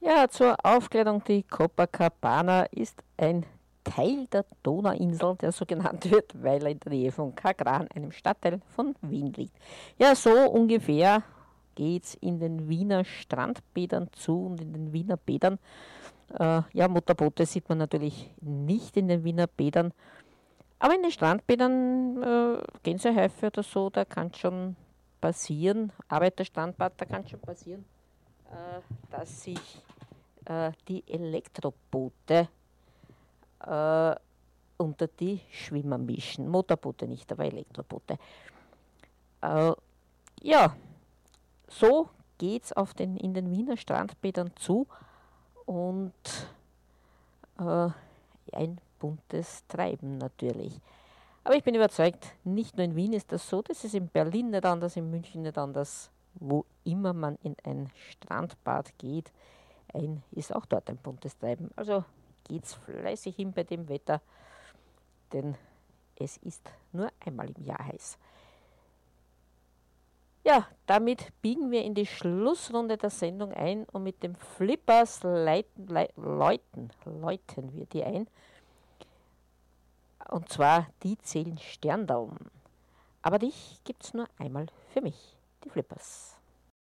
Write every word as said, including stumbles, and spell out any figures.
Ja, zur Aufklärung, die Copacabana ist ein Teil der Donauinsel, der so genannt wird, weil er in der Nähe von Kagran, einem Stadtteil von Wien, liegt. Ja, so ungefähr geht es in den Wiener Strandbädern zu und in den Wiener Bädern. Äh, ja, Motorboote sieht man natürlich nicht in den Wiener Bädern, aber in den Strandbädern äh, gehen sie häufig oder so, da kann schon passieren, Arbeiterstrandbad, da kann schon passieren, äh, dass sich äh, die Elektroboote äh, unter die Schwimmer mischen. Motorboote nicht, aber Elektroboote. Äh, ja, so geht es den, in den Wiener Strandbädern zu und äh, ein buntes Treiben natürlich. Aber ich bin überzeugt, nicht nur in Wien ist das so, das ist in Berlin nicht anders, in München nicht anders. Wo immer man in ein Strandbad geht, ein, ist auch dort ein buntes Treiben. Also geht's fleißig hin bei dem Wetter, denn es ist nur einmal im Jahr heiß. Ja, damit biegen wir in die Schlussrunde der Sendung ein und mit dem Flippers leiten, lei- läuten, läuten wir die ein. Und zwar, die zählen Sterndaumen. Aber dich gibt's nur einmal für mich, die Flippers.